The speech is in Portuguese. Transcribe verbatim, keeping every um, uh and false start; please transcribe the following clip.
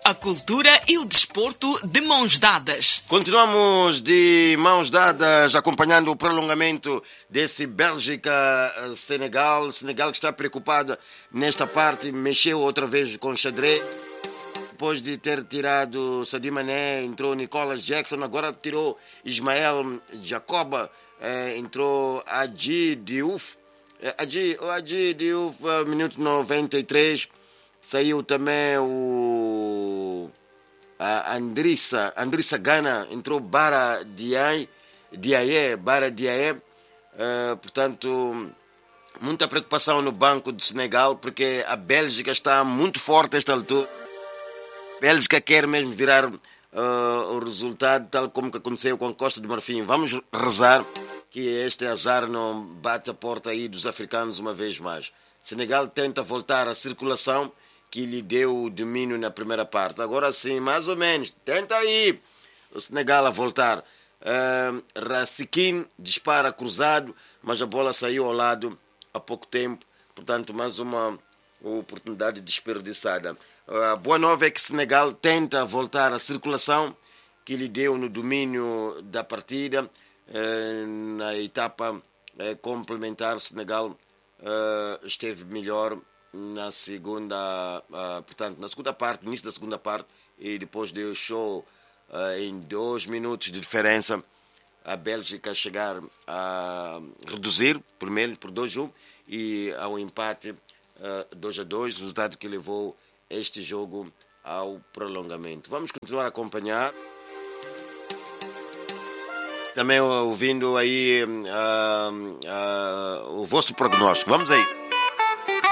A cultura e o desporto de mãos dadas. Continuamos de mãos dadas, acompanhando o prolongamento desse Bélgica-Senegal. Senegal que está preocupada nesta parte, mexeu outra vez com o xadrez. Depois de ter tirado Sadio Mané, entrou Nicolas Jackson, agora tirou Ismael Jacoba, eh, entrou Adji Diouf. Eh, Adji, o Adji Diouf, eh, minuto noventa e três. Saiu também o a Andrissa, Andrissa Gana, entrou Bara Diaye, Diaye, Bara Diaye. Uh, portanto, muita preocupação no banco do Senegal, porque a Bélgica está muito forte a esta altura. A Bélgica quer mesmo virar uh, o resultado, tal como que aconteceu com a Costa do Marfim. Vamos rezar que este azar não bate a porta aí dos africanos uma vez mais. Senegal tenta voltar à circulação que lhe deu o domínio na primeira parte. Agora sim, mais ou menos. Tenta aí o Senegal a voltar. Uh, Raciquin dispara cruzado, mas a bola saiu ao lado há pouco tempo. Portanto, mais uma oportunidade desperdiçada. A uh, boa nova é que Senegal tenta voltar à circulação que lhe deu no domínio da partida. Uh, na etapa uh, complementar, Senegal uh, esteve melhor na segunda, uh, portanto, na segunda parte, início da segunda parte, e depois deu show uh, em dois minutos de diferença a Bélgica chegar a reduzir primeiro por dois a um e ao empate uh, dois a dois, resultado que levou este jogo ao prolongamento. Vamos continuar a acompanhar. Também ouvindo aí uh, uh, o vosso prognóstico. Vamos aí.